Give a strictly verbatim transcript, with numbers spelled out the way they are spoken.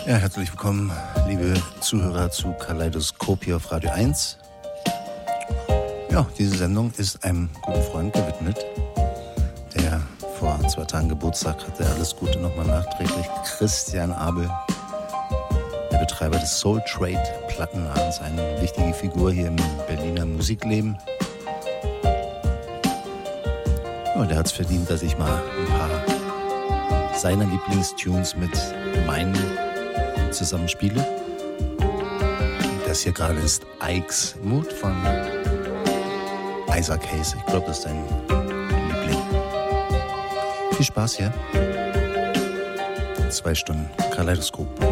Ja, herzlich willkommen, liebe Zuhörer, zu Kaleidoskop hier auf Radio eins. Ja, diese Sendung ist einem guten Freund gewidmet, der vor zwei Tagen Geburtstag hatte. Alles Gute nochmal nachträglich. Christian Abel, der Betreiber des Soul Trade Plattenladens, eine wichtige Figur hier im Berliner Musikleben. Ja, der hat es verdient, dass ich mal ein paar seiner Lieblingstunes mit meinen zusammenspiele. Das hier gerade ist Ike's Mood von Isaac Hayes. Ich glaube, das ist dein Liebling. Viel Spaß hier. Zwei Stunden Kaleidoskop.